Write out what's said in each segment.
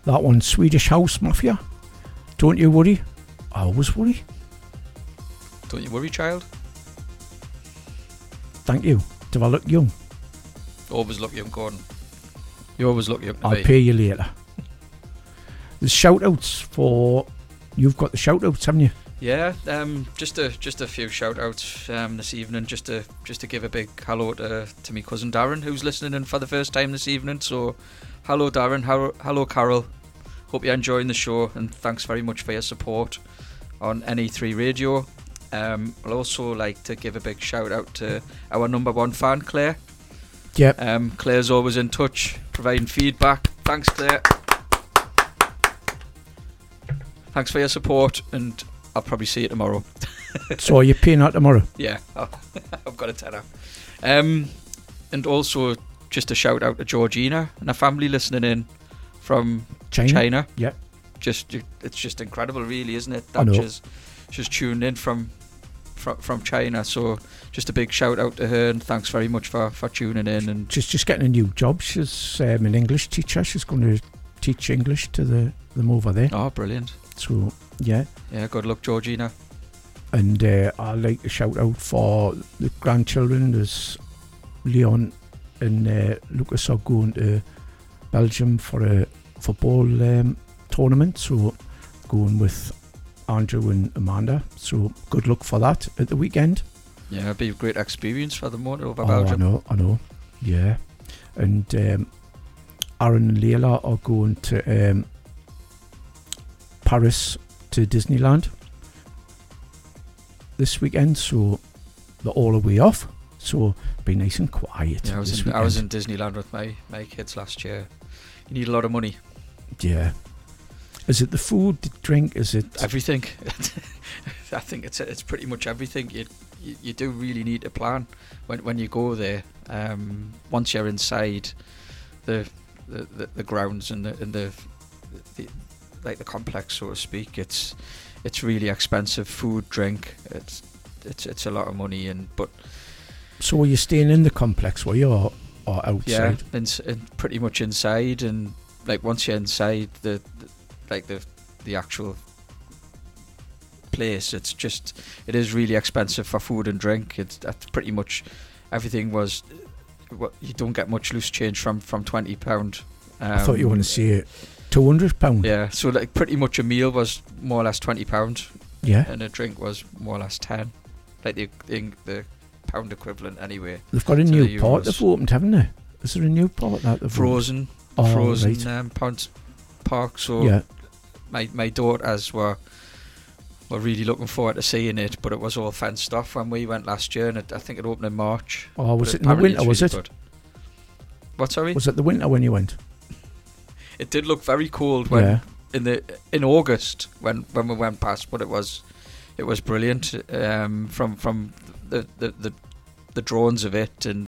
That one, Swedish House Mafia. Don't you worry. I always worry. Don't you worry, child. Thank you. Do I look young? Always look young, Gordon. You always look young to I'll me. pay you later. There's shout-outs for... You've got the shout-outs, haven't you? Yeah, just a few shout-outs this evening, just to give a big hello to my cousin Darren, who's listening in for the first time this evening. So, hello Darren, hello Carol. Hope you're enjoying the show, and thanks very much for your support on NE3 Radio. I'd also like to give a big shout-out to our number one fan, Claire. Yep. Claire's always in touch, providing feedback. Thanks, Claire. Thanks for your support, and I'll probably see you tomorrow. So are you paying out tomorrow? Yeah, I've got a tenner. And also, just a shout out to Georgina and her family listening in from China. Yeah. It's just incredible, really, isn't it? I know. She's tuned in from China. So just a big shout out to her, and thanks very much for tuning in. And She's just getting a new job. She's an English teacher. She's going to teach English to them over there. Oh, brilliant. So, yeah. Yeah, good luck, Georgina. And I'd like to shout out for the grandchildren. There's Leon and Lucas are going to Belgium for a football tournament. So, going with Andrew and Amanda. So, good luck for that at the weekend. Yeah, it'd be a great experience for them over Belgium. I know. Yeah. And Aaron and Leila are going to Paris to Disneyland this weekend, so they're all away off, so be nice and quiet. Yeah, I was in Disneyland with my kids last year. You need a lot of money. Yeah. Is it the food, the drink, is it everything? I think it's pretty much everything. You do really need to plan when you go there. Once you're inside the grounds and the like the complex, so to speak, it's really expensive. Food, drink, it's a lot of money. But so were you staying in the complex, were you, or outside? Yeah, pretty much inside. And like once you're inside the actual place, it is really expensive for food and drink. That's pretty much everything was. You don't get much loose change from £20. I thought you were going to say £200. Yeah, so like pretty much a meal was more or less £20. Yeah, and a drink was more or less 10, like the pound equivalent anyway. They've got a new part they've opened, haven't they? Is there a new part that they've Frozen right. Pound Park? So yeah, my daughters were really looking forward to seeing it, but it was all fenced off when we went last year, and I think it opened in March. Oh, was it in the winter? Was it? Good. What? Sorry? Was it the winter when you went? It did look very cold when in August when we went past, but it was brilliant from the drones of it, and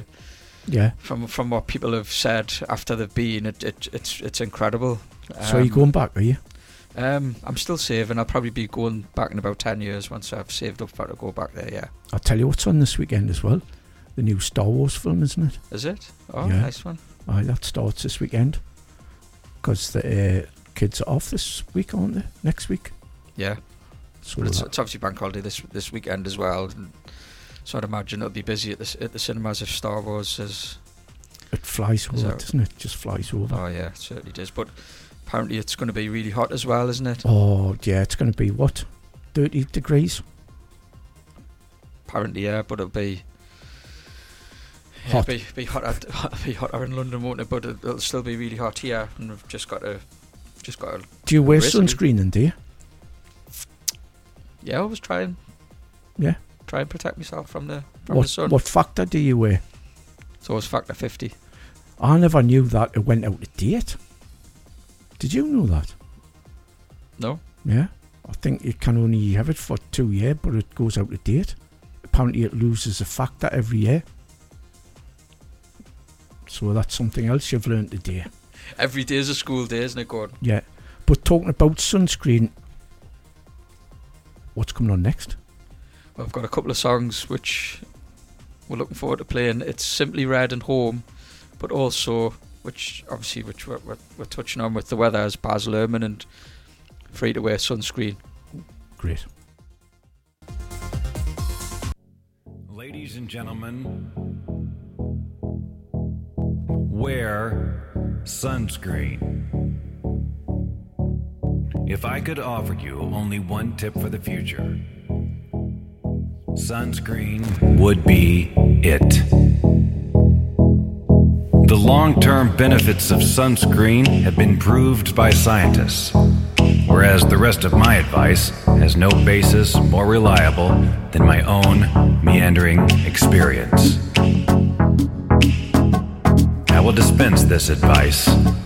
from what people have said after they've been, it's incredible. So are you going back? Are you? I'm still saving. I'll probably be going back in about 10 years once I've saved up for to go back there. Yeah. I'll tell you what's on this weekend as well. The new Star Wars film, isn't it? Is it? Oh, yeah. Nice one. That starts this weekend because the kids are off this week, aren't they? Next week. Yeah. So it's obviously bank holiday this weekend as well. And so I'd imagine it'll be busy at the cinemas if Star Wars is. It flies over, doesn't it? Just flies over. Oh yeah, it certainly does. But apparently it's going to be really hot as well, isn't it? Oh yeah, it's going to be what, 30 degrees? Apparently, yeah, but it'll be hot. Be hotter in London, won't it? But it'll still be really hot here, and we've just got to. Do you wear sunscreen then, do you? Yeah, I always try and protect myself from the sun. What factor do you wear? It's always factor 50. I never knew that it went out of date. Did you know that? No. Yeah, I think you can only have it for 2 years, but it goes out of date. Apparently it loses a factor every year. So that's something else you've learned today. Every day is a school day, isn't it, Gordon? Yeah. But talking about sunscreen, what's coming on next? Well, I've got a couple of songs which we're looking forward to playing. It's Simply Red and Home, but also which we're touching on with the weather, as Baz Luhrmann, and free to wear sunscreen. Great. Ladies and gentlemen, wear sunscreen. If I could offer you only one tip for the future, sunscreen would be it. The long-term benefits of sunscreen have been proved by scientists, whereas the rest of my advice has no basis more reliable than my own meandering experience. I will dispense this advice